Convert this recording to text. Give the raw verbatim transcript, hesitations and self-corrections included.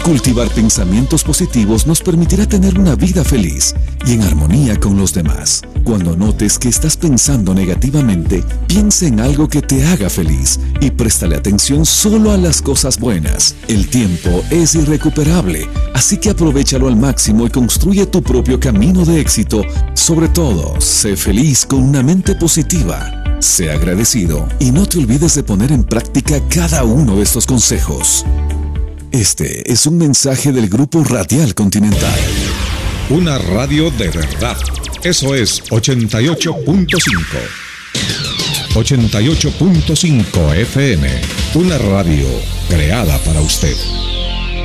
Cultivar pensamientos positivos nos permitirá tener una vida feliz y en armonía con los demás. Cuando notes que estás pensando negativamente, piensa en algo que te haga feliz y préstale atención solo a las cosas buenas. El tiempo es irrecuperable, así que aprovéchalo al máximo y construye tu propio camino de éxito. Sobre todo, sé feliz con una mente positiva. Sé agradecido y no te olvides de poner en práctica cada uno de estos consejos. Este es un mensaje del Grupo Radial Continental. Una radio de verdad. Eso es ochenta y ocho punto cinco. ochenta y ocho punto cinco F M. Una radio creada para usted.